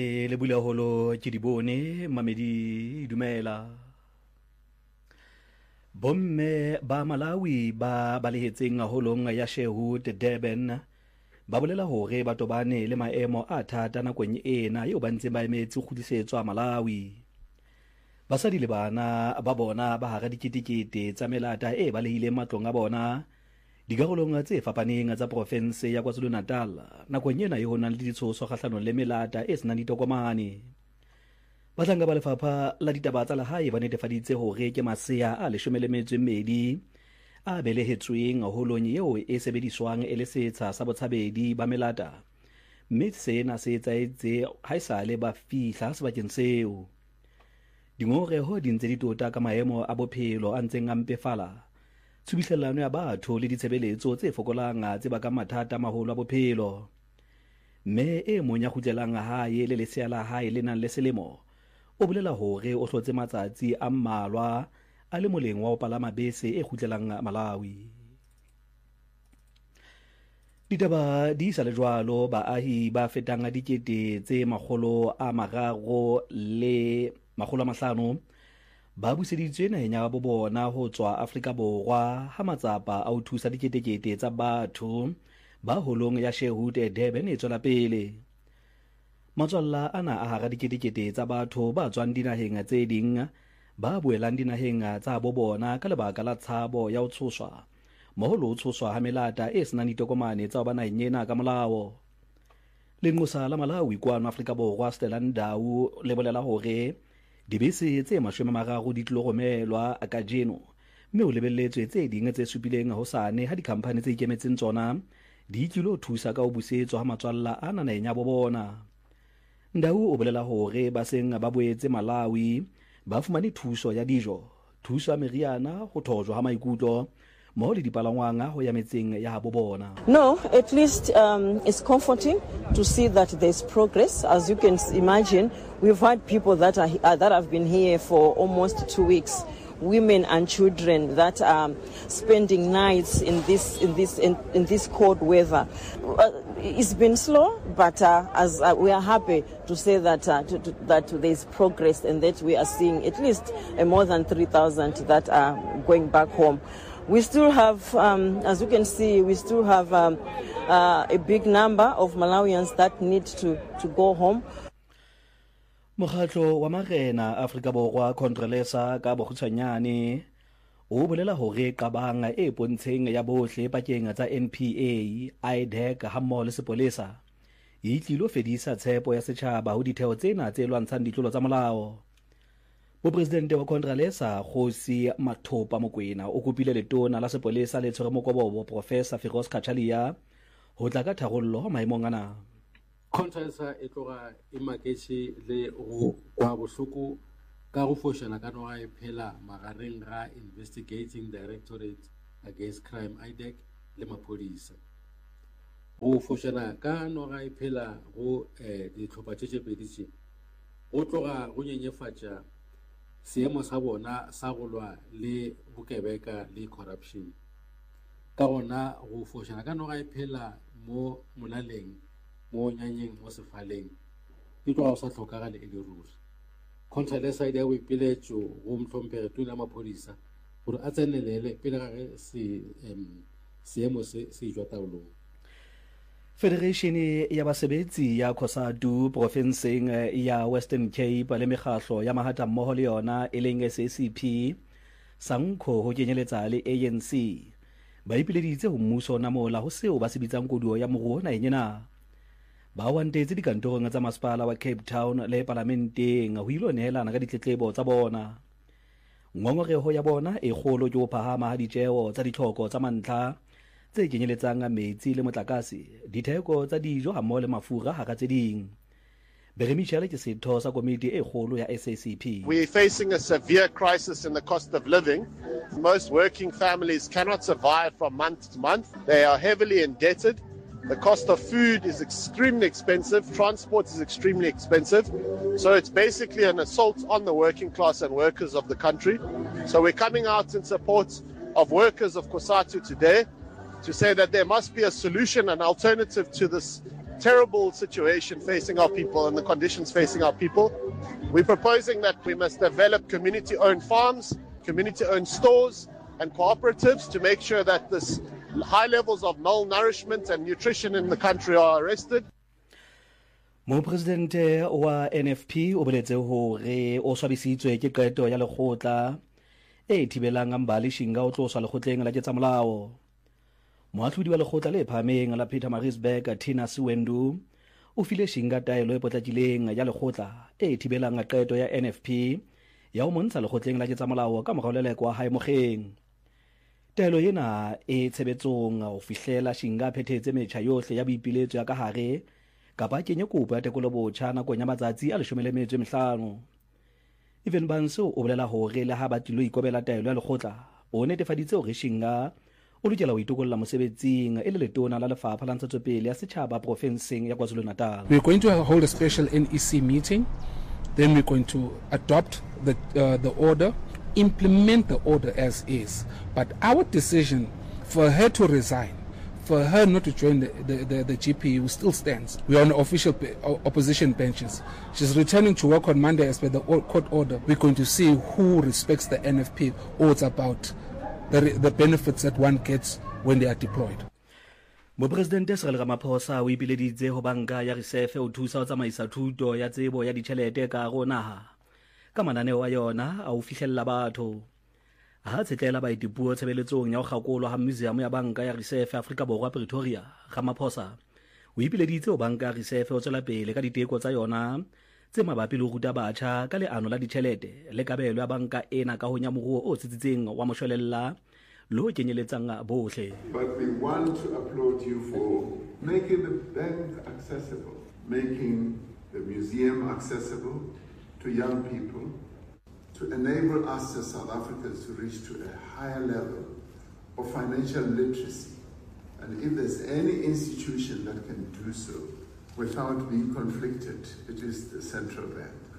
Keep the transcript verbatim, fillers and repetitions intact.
Le bula holo ke di bone mamedi dumela. Bomme ba Malawi ba balehetseng holong ya Sherwood Durban ba bolela hore ba tobane le maemo a thata nakong ena eo ba ntseng ba emetse kgutlisetswa Malawi. Basadi le bana ba bona ba hara diketekete tsa melata e balehileng matlong a bona dikarolong tse fapaneng tsa province ya KwaZulu-Natal nakong ena e ho nang le ditshoso kgahlanong le melata e senang ditokomane. Batlanga ba lefapha la ditaba tsa lehae ba netefaditse hore ke masea a leshome le metso e mmedi a belehetsweng holong eo e sebediswang e le setsha sa botshabedi ba melata, mme sena se etsaetse haesale ba fihla sebakeng seo. Dingoreho di ntse di tota ka maemo a bophelo a ntseng a mpefala, tshubuhlellano ya batho le ditshebeletso tse fokolang tse baka mathata a maholo a bophelo. Mme e mong ya kgutlelang hae le lesea la hae le nang le selemo o bolela hore o hlotse matsatsi a mmalwa a le moleng wa ho palama bese e kgutlelang Malawi. Ditaba di isa le jwalo baahi ba fetang dikete tse makgolo a mararo le makgolo a mahlano ba buseditswe naheng ya bo bona ho tswa Afrika Borwa ha matsapa a ho thusa diketekete tsa batho ba holong ya Sherwood Durban e tswela pele. Matswalla ana a hara diketekete tsa batho ba tswang dinaheng tse ding ba boelang dinaheng tsa bo bona ka lebaka la tshabo ya ho tshoswa moholo ho tshoswa ha melata e senang ditokomane tsa ba naheng ena ka molao. Lengosa la Malawi kwano Afrika Borwa Stella Ndau le bolela hore dibese tse mashome mararo di tlo romelwa ka jeno, mme o lebelletswe tse ding tse supileng hosane ha dikhampani tse ikemetseng tsona di tlilo thusa ka ho busetswa ha matswalla ana naheng ya bo bona. Ndau o bolela hore ba seng ba boetse Malawi ba fumane thuso ya dijo, thuso ya meriana, ho thojwa ha maikutlo mo le dipalangwang ho ya metseng ya bo bona. No, at least um, it's comforting to see that there's progress. As you can imagine, we've had people that are uh, that have been here for almost two weeks. Women and children that are spending nights in this in this in, in this cold weather. Uh, it's been slow, but uh, as uh, we are happy to say that uh, to, to, that there's progress and that we are seeing at least uh, more than three thousand that are going back home. We still have, um, as you can see, we still have um, uh, a big number of Malawians that need to, to go home. Mokgatlo wa Marena Afrika Borwa Controlesa ka bokgutshwanyane o bolela hore qabang e pontsheng ya bohle pakeng tsa N P A, I D E C ha mmoho le sepolesa e tlilo fedisa tshepo ya setjhaba ho ditheo tsena tse lwantshang ditlolo tsa molao. Mopresidente wa Controlesa Kgosi Mathopa Mokoena o kopile letona la sepolesa le tshwere mokobobo Professor Firoz Kachaliya ho tla ka tharollo maemong ana. Controlesa e tloga e maketse le go kwa bohloko ka go foshana ka noga e phela magareng ga Investigating Directorate Against Crime I D E C le maphodisa. Go foshana ka noga e phela go ditlhopha tše tše pedi tše go tloga go nyenyefatša seemo sa bona sa go lwa le bokebeka le corruption. Ka gona go foshana ka noga e phela mo molaleng mo nyanyeng mo sefaleng e tloga go sa tlhokagale e le ruri. Controlesa e dia go ipeletšo go mhlomphege tona maphodisa gore a tsenelele pele ga ge seemo se jwa taolong. Federation ya basebetsi ya COSATU provinceng ya Western Cape le mekgahlo ya mahata mmoho le yona e leng S A C P, Sanko ho kenyeletsa le A N C ba ipileditse ho mmuso na mola ho seo ba se bitsang koduo ya moruo naheng ena. Ba wantetse dikantorong tsa masepala wa Cape Town le parlamenteng ho ilo nehelana ka ditletlebo tsa bona. Ngongoreho ya bona e kgolo ke ho phahama ha ditjeo tsa ditlhoko tsa mantlha tse kenyeletsang metsi le motlakase, ditheko tsa dijo ha mmoho le mafura ha ka tse ding. Bere Michelle ke setho sa komiti e kgolo ya S A C P. We're facing a severe crisis in the cost of living. Most working families cannot survive from month to month. They are heavily indebted. The cost of food is extremely expensive. Transport is extremely expensive. So it's basically an assault on the working class and workers of the country. So we're coming out in support of workers of COSATU today to say that there must be a solution, an alternative to this terrible situation facing our people and the conditions facing our people. We're proposing that we must develop community-owned farms, community-owned stores and cooperatives to make sure that this high levels of malnourishment and nutrition in the country are arrested. Mopresidente wa N F P o boletse hore o swabisitswe ke qeto ya lekgotla e thibelang Mbali Shinga o tloswa lekgotleng la ketsa molao. Moatlhodi wa lekgotla le phameng la Pietermaritzburg Tina Siwendu o file Shinga taelo e potlakileng ya lekgotla e thibelang qeto ya N F P ya o montsha lekgotleng la ketsa molao ka mogolele kwa hae mogeng. Taelo yena e tshebetsong o fihlela Shinga phethetse metjha yohle ya boipiletso ya ka hare kapa kenye kopo ya tekolo botjha nakong ya matsatsi a leshome le metso e mehlano. Even Banso o bolela hore le ha ba tlilo ikobela taelo ya lekgotla o netefaditse hore Shinga o lokela ho itokolla mosebetsing e le letona la lefapha la ntshetsopele ya setjhaba profenseng ya KwaZulu-Natal. We're going to hold a special N E C meeting, then we're going to adopt the uh, the order, implement the order as is. But our decision for her to resign, for her not to join the, the, the, the G P U still stands. We are on official opposition benches. She's returning to work on Monday as per the court order. We're going to see who respects the N F P or it's about the, the benefits that one gets when they are deployed. Mopresidente Cyril Ramaphosa o ipileditse ho banka ya Reserve o thusa ho tsamaisa thuto ya tsebo ya ditjhelete ka hara naha. Ka mananeo a yona a o fihlella batho. Ha tsetlela baitipuo tshebeletsong ya ho kgakolwa ha museum ya banka ya Reserve Afrika Borwa Pretoria, Ramaphosa o ipileditse ho banka ya Reserve o tswela pele ka diteko tsa yona tse mabapi le ho ruta batjha ka leano la ditjhelete le kabelo ya banka ena ka ho nya moruo o tsitsitseng wa moshwelella lo kenyeletsang bohle. But we want to applaud you for making the bank accessible, making the museum accessible to young people, to enable us as South Africans to reach to a higher level of financial literacy. And if there's any institution that can do so without being conflicted, it is the central bank.